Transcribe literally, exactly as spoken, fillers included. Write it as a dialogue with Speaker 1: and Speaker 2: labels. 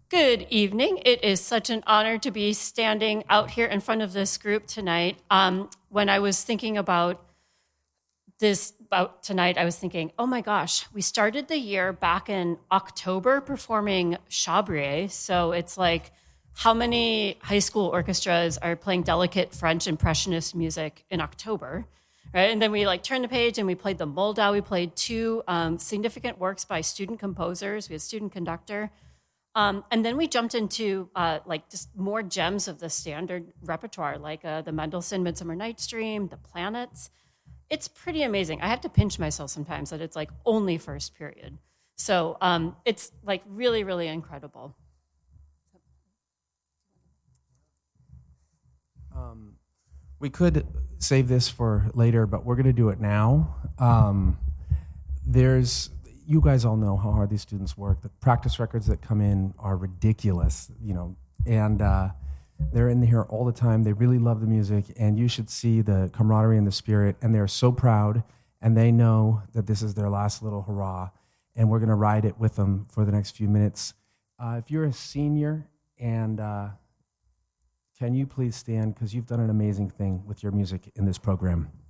Speaker 1: Good evening. It is such an honor to be standing out here in front of this group tonight. Um, when I was thinking about this about tonight, I was thinking, oh my gosh, we started the year back in October performing Chabrier. So it's like, how many high school orchestras are playing delicate French impressionist music in October? Right? And then we like turned the page and we played the Moldau. We played two um, significant works by student composers. We had student conductor. Um, and then we jumped into uh, like just more gems of the standard repertoire, like uh, the Mendelssohn Midsummer Night's Dream, the Planets. It's pretty amazing. I have to pinch myself sometimes that it's like only first period. So um, it's like really, really incredible.
Speaker 2: Um, we could save this for later, but we're going to do it now. Um, there's, you guys all know how hard these students work. The practice records that come in are ridiculous, you know, and uh, they're in here all the time. They really love the music, and you should see the camaraderie and the spirit, and they're so proud, and they know that this is their last little hurrah, and we're going to ride it with them for the next few minutes. Uh, if you're a senior, and uh, can you please stand, because you've done an amazing thing with your music in this program.